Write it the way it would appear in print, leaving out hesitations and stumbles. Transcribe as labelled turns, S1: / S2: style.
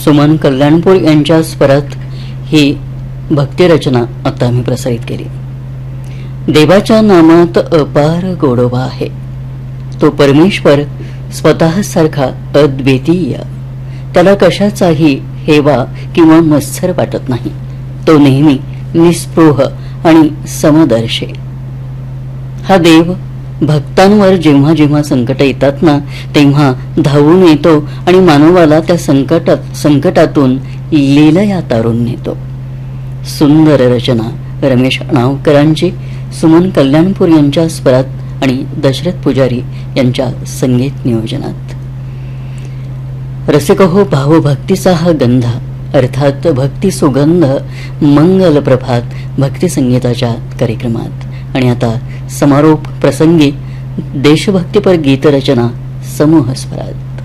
S1: सुमन कल्याणपूर यांच्या स्वरात ही भक्तिरचना आता आम्ही प्रसारित केली. देवाच्या नामात अपार गोडवा आहे. तो परमेश्वर स्वतः सारखा अद्वितीय. त्याला कशाचाही हेवा किंवा मत्सर वाटत नाही. तो नेहमी निस्पृह आणि समदर्शी. हा देव भक्तांवर जेव्हा जेव्हा संकट येतात ना, तेव्हा धावून येतो आणि मानवाला त्या संकटातून लीलया तारून नेतो. सुंदर रचना रमेश अणावकरांची, सुमन कल्याणपूर यांच्या स्वरात आणि दशरथ पुजारी यांच्या संगीत नियोजनात. रसिको भावभक्तीचा हा गंध, अर्थात भक्ती सुगंध मंगल प्रभात भक्ती संगीताच्या कार्यक्रमात. आणि आता समारोप प्रसंगी देशभक्तीपर गीतरचना समूह स्वरात.